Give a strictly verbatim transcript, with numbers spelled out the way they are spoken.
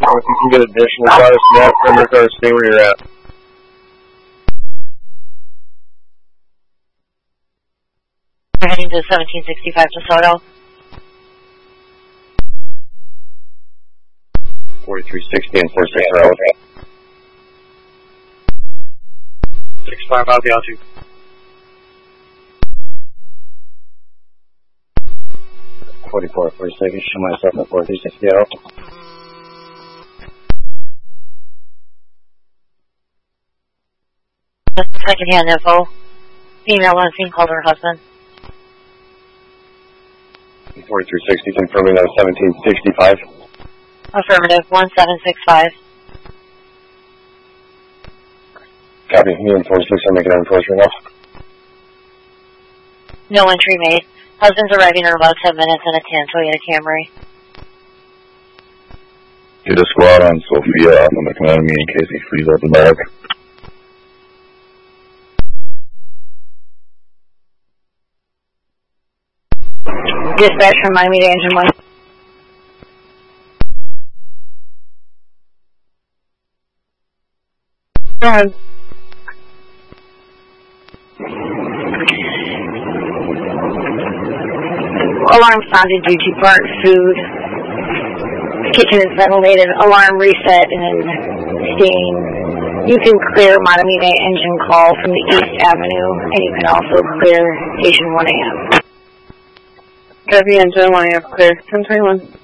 Or if you can get additional cars, snap perimeter cars, stay where you're at. We're heading to seventeen sixty-five DeSoto. forty-three sixty and four six are out. six five out the altitude. forty-four forty-six, show myself at forty-three sixty out. Second hand info. Female on scene called her husband. forty-three sixty confirming on seventeen sixty-five. Affirmative, one seven six five. Copy, me and forty-six are making an enforcement now. No entry made. Husband's arriving in about ten minutes in a tan Toyota Camry. Get a squad on Sophia on the command me in case he flees out the back. Dispatch from Miami to engine one. Go ahead. Alarm sounded due to burnt food. Kitchen is ventilated. Alarm reset and steam. You can clear Miami engine call from the East Avenue, and you can also clear Station one A M. Copy engine one A M clear. ten twenty-one.